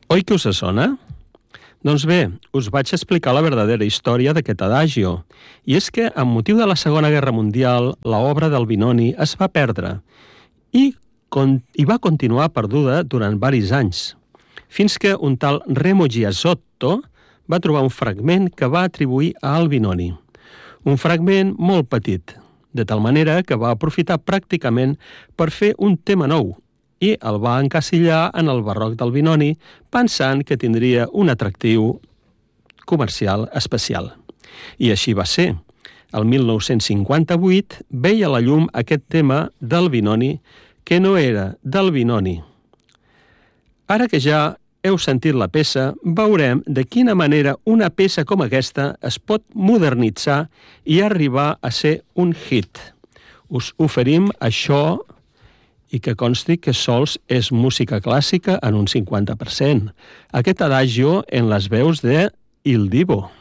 Oi que us sona? Doncs bé, us vaig explicar la verdadera història d'aquest adagio, i és que, amb motiu de la Segona Guerra Mundial, l'obra d'Albinoni es va perdre i va continuar perduda durant varis anys, fins que un tal Remo Giasotto va trobar un fragment que va atribuir a Albinoni. Un fragment molt petit, de tal manera que va aprofitar pràcticament per fer un tema nou i el va encasillar en el barroc d'Albinoni pensant que tindria un atractiu comercial especial. I així va ser. El 1958 veia a la llum aquest tema d'Albinoni que no era d'Albinoni. Ara que ja heu sentit la peça, veurem de quina manera una peça com aquesta es pot modernitzar i arribar a ser un hit. Us oferim això i que consti que sols és música clàssica en un 50%. Aquest adagio en les veus de Il Divo.